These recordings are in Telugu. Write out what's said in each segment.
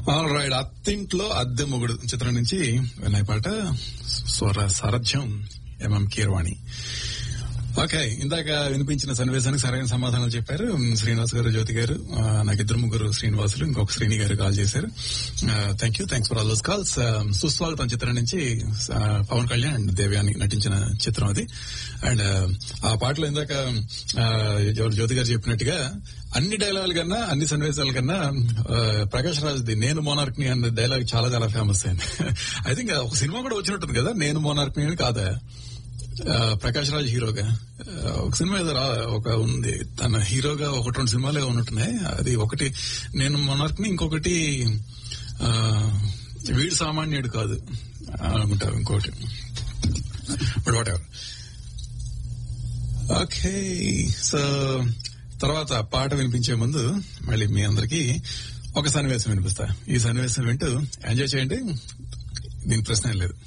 All right. అత్తింట్లో అద్దె మొగుడు చిత్రం నుంచి వినాయ పాట సారథ్యం ఎంఎం కీరవాణి. ఓకే, ఇందాక వినిపించిన సన్నివేశానికి సరైన సమాధానాలు చెప్పారు శ్రీనివాస్ గారు, జ్యోతి గారు. నాకు ఇద్దరు ముగ్గురు శ్రీనివాసులు, ఇంకొక శ్రీని గారు కాల్ చేశారు. Thank you, thanks for all those calls. సుస్వాగతం చిత్రం నుంచి పవన్ కళ్యాణ్ అండ్ దేవ్యాని నటించిన చిత్రం అది. అండ్ ఆ పాటలో ఇందాక జ్యోతి గారు చెప్పినట్టుగా అన్ని డైలాగుల కన్నా, అన్ని సన్నివేశాల కన్నా ప్రకాష్ రాజ్ది నేను మోనార్క్ ని అన్న డైలాగ్ చాలా చాలా ఫేమస్ అయింది. ఐ థింక్ ఒక సినిమా కూడా వచ్చినట్టుంది కదా, నేను మోనార్క్ ని అని. కాదా ప్రకాష్ రాజ్ హీరోగా ఒక సినిమా ఏదో ఒక ఉంది, తన హీరోగా ఒకటి రెండు సినిమాలే ఉన్నట్టున్నాయి. అది ఒకటి నేను మోనార్క్ ని, ఇంకొకటి వీడు సామాన్యుడు కాదు అనుకుంటారు, ఇంకోటి. But what ever. Okay, so తర్వాత పాట వినిపించే ముందు మళ్ళీ మీ అందరికి ఒక సన్నివేశం వినిపిస్తా. ఈ సన్నివేశం వింటూ ఎంజాయ్ చేయండి, దీని ప్రశ్న ఏం లేదు.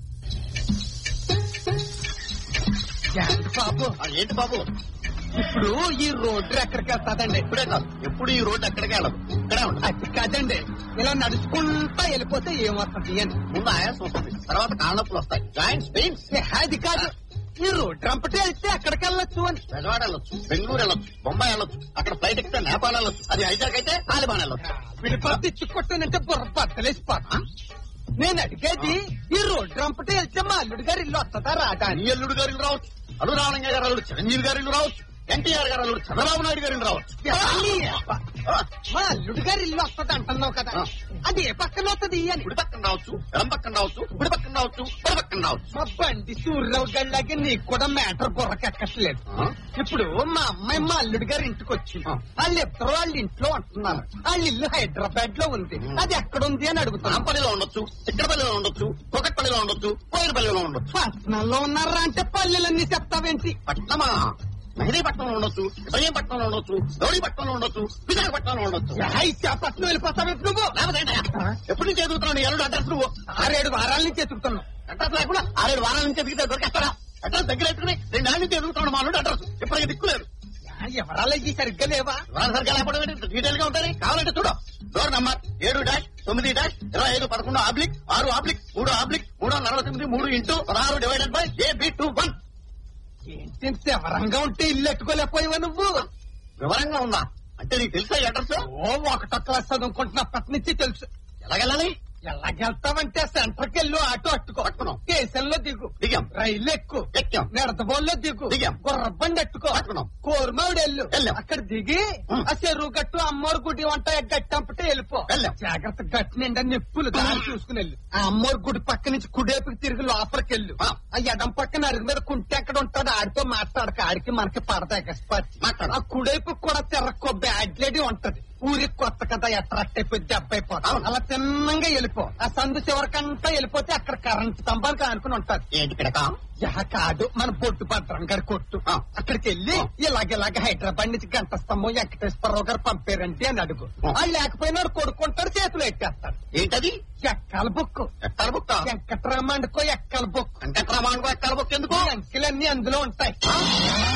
బాబు ఏంటి బాబు, ఇప్పుడు ఈ రోడ్డు ఎక్కడికి వెళ్తాదండి? ఇప్పుడే కాదు, ఎప్పుడు ఈ రోడ్డు ఎక్కడికి వెళ్ళదు, ఇక్కడే ఉంటుంది. అది కాదండి, ఇలా నడుచుకుంటా వెళ్ళిపోతే ఏమవుతుంది అని. ముందు ఆయాసం వస్తుంది, తర్వాత కాళ్ళప్పులు వస్తాయి, జాయింట్స్ పెయిన్స్. అది కాదు, ఈ రోడ్డు రంపటే వెళ్తే ఎక్కడికి వెళ్ళొచ్చు అని. బెజవాడ వెళ్ళొచ్చు, బెంగళూరు వెళ్ళొచ్చు, బొంబాయి వెళ్ళొచ్చు, అక్కడ ఫ్లైట్ ఎక్కితే నేపాల్ వెళ్ళొచ్చు, అది హైజాక్ అయితే తాలిబాన్ వెళ్ళొచ్చు. విడిపడి ఇచ్చుకొట్టానంటే బుర్ర బద్దలేసిపోతా. నేను అడిగేది, ఈ రోడ్డు రంపటే వెళ్తే మా అల్లుడు గారి ఇల్లు వస్తుందా రాదా? నీ అల్లుడు గారి ఇల్లు రావచ్చు, అరుణారంగ గారు అల్లుడు చిరంజీవి గారి ఇల్లు రావచ్చు, ఎన్టీఆర్ గారు అల్లుడు చంద్రబాబు నాయుడు గారి ఇల్లు రావచ్చు. మా అల్లుడు గారి ఇల్లు వస్తుంది అంటున్నావు కదా, అది ఏ పక్కన వస్తుంది అని. కుడి పక్కన రావచ్చు, ఎడం పక్కన రావచ్చు, కుడి పక్కన రావచ్చు, కుడి పక్కన రావచ్చు. మా బండి సూర్యరావు గళ్ళకి నీకు కూడా మ్యాటర్ బుర్రకెక్కట్లేదు. ఇప్పుడు మా అమ్మాయి మా అల్లుడు గారి ఇంటికి వచ్చింది, వాళ్ళు ఎప్పుడు వాళ్ళ ఇంట్లో ఉంటున్నారు. వాళ్ళ ఇల్లు హైదరాబాద్ లో ఉంది, అది ఎక్కడ ఉంది అని అడుగుతాం. రాంపల్లిలో ఉండొచ్చు, చిక్కడపల్లిలో ఉండొచ్చు, కోకట్పల్లిలో ఉండొచ్చు, కోయిలపల్లిలో ఉండొచ్చు. పట్నంలో ఉన్నారా అంటే పల్లెలన్నీ చెప్తావేంటి? పట్నమా? మెహదీపట్నంలో ఉండొచ్చు, ఇబ్రహీంపట్నంలో ఉండొచ్చు, గౌరీపట్నంలో ఉండొచ్చు, విశాఖపట్నంలో ఉండొచ్చు. పట్నం వెళ్ళిపోతావు నువ్వు? ఎప్పటి నుంచి ఎదుగుతున్నావు నీ ఎల్లుడు అడ్రస్? నువ్వు 6-7 వారాల నుంచి ఎదుగుతున్నావు. అడ్రస్ లేకుండా 6-7 వారాల నుంచి ఎదిగితే దొరికేస్తారా? అడ్రస్ దగ్గర ఎత్తుకుని 2 ఏళ్ళ నుంచి ఎదుగుతున్నాడు మా అల్లుడు అడ్రస్. ఇప్పటికీ దిక్కులేరు. ఎవరాలు సరిగ్గా లేవా? సరిగ్గా లేకపోవడం డీటెయిల్ గా ఉంటాయి, కావాలంటే చూడు. డోర్ నంబర్ 7-9-25-11-6-6-3-3-3-49 ఏంటి వివరంగా ఉంటే ఇల్లు ఎట్టుకోలేకపోయావా నువ్వు? వివరంగా ఉందా అంటే నీకు తెలుసా అడ్రస్? ఒకటో క్లాస్ చదువుకుంటున్నప్పటి నుంచి తెలుసు. ఎలాగెళ్ళాలి? ఎలాగెళ్తావంటే సెంటర్కి వెళ్ళు, ఆటో అట్టుకో, స్టేషన్లో దిగు, దిగాం, రైలు ఎక్కు, ఎక్కాం, నెడతబోల్లో దిగు, దిగాం, గుర్రబండి అట్టుకో, కోరమావిడ వెళ్ళు, అక్కడ దిగి ఆ చెరువు గట్టు అమ్మోరు గుడి వంట గట్టి అంపటే వెళ్ళిపో. జాగ్రత్త, గట్టి నిండా నిప్పులు దారి చూసుకుని వెళ్ళు. ఆ అమ్మోరు గుడి పక్క నుంచి కుడేపుకి తిరిగి లోపలికి వెళ్ళు. ఆ ఎడం పక్కన అరుగు మీద కుంటే ఎక్కడ ఉంటాడు, ఆడితో మాట్లాడక, ఆడికి మనకి పడతా మాట్లాడు. ఆ కుడేపు కూడా తిరక్కో, బ్యాడ్ లేడీ ఉంటది. ఊరికి కొత్త కదా, అట్రాక్ట్ అయిపోయి దెబ్బ అయిపోతాం. అలా తిన్నంగా వెళ్ళిపో. ఆ సందు చివరికంతా వెళ్ళిపోతే అక్కడ కరెంట్ స్తంభానికి అనుకుని ఉంటారు. ఏంటి కాదు, మన బొట్టు భద్రం గారి కొట్టు. అక్కడికి వెళ్ళి ఇలాగ హైదరాబాద్ నుంచి గంట స్తంభం వెంకటేశ్వరరావు గారు పంపారండి అని అడుగు. వాళ్ళు లేకపోయినా కొడుకుంటారు, చేతులు ఎట్టేస్తారు. ఏంటది? ఎక్కల బుక్. ఎక్కల బుక్? వెంకటరామాండుకో ఎక్కల బుక్. వెంకటరామాండుకో ఎక్కల బుక్ ఎందుకు? అంకెలన్నీ అందులో ఉంటాయి.